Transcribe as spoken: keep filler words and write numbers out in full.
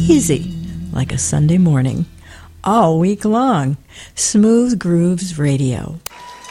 easy, like a Sunday morning, all week long. Smooth Grooves Radio.